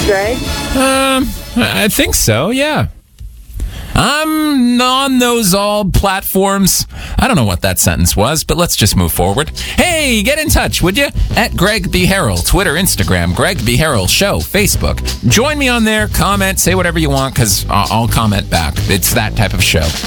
Greg? I think so, yeah. I'm on those all platforms. I don't know what that sentence was, but let's just move forward. Hey, get in touch, would you? At Greg B. Harrell, Twitter, Instagram, Greg B. Harrell Show, Facebook. Join me on there, comment, say whatever you want, because I'll comment back. It's that type of show.